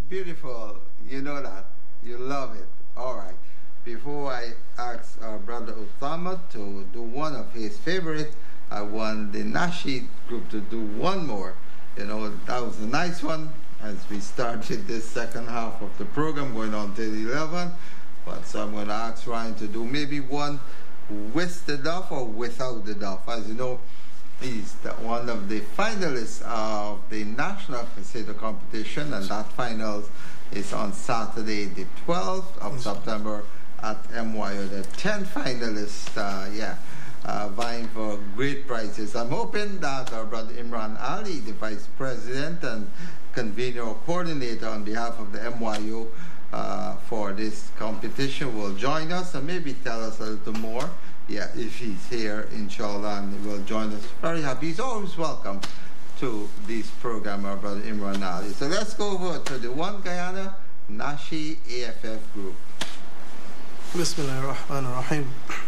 beautiful. You know that. You love it. All right. Before I ask our brother Uthama to do one of his favorites, I want the Nasheed group to do one more. You know, that was a nice one as we started this second half of the program going on till 11. But so I'm going to ask Ryan to do maybe one with the duff or without the duff. As you know, he's one of the finalists of the National Crusader competition, and that finals is on Saturday, the 12th of September at MYO. The 10 finalists, vying for great prizes. I'm hoping that our brother Imran Ali, the Vice President and convener or coordinator on behalf of the MYO for this competition, will join us and maybe tell us a little more. Yeah, if he's here, inshallah, and he will join us. Very happy. He's always welcome to this program, our brother Imran Ali. So let's go over to the One Guyana Nasheed AFF group. Bismillahir Rahmanir Rahim.